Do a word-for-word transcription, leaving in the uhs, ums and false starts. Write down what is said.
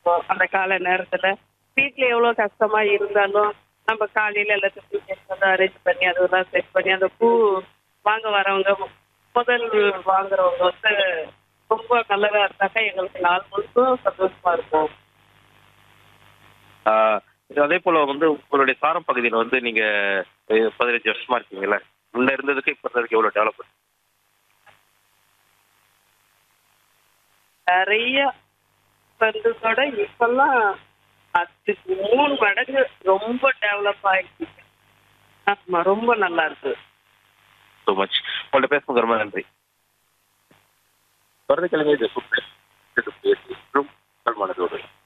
இருக்கும் அந்த காலை நேரத்துல. வீட்ல எவ்வளோ கஷ்டமா இருந்தாலும் நம்ம காலையில எல்லாத்தையும் அரேஞ்ச் பண்ணி அதெல்லாம் செட் பண்ணி அந்த பூ வாங்க வரவங்க முதல் வாங்குறவங்க வந்து ரொம்ப நல்லதா இருந்தாக்கா எங்களுக்கு நாள் முழுசும் சந்தோஷமா இருக்கும். ஆ, அதே போல வந்து உங்களுடைய சாரம் பகுதியில் வந்து நீங்க அஹ், பதினஞ்சு வருஷமா இருக்கீங்கல்ல, முன்ன இருந்ததுக்கு இப்ப இருந்ததுக்கு எவ்வளவு டெவலப்? நிறைய வந்ததோட இப்பெல்லாம் அதுக்கு மூணு மடங்கு ரொம்ப டெவலப் ஆயிடுச்சு. ஆமா, ரொம்ப நல்லா இருக்கு. So much. உங்கள்ட்ட பேசுனது ரொம்ப நன்றி. தொடர்ந்து கிழமை இது சூப்பர் பேசி மற்றும்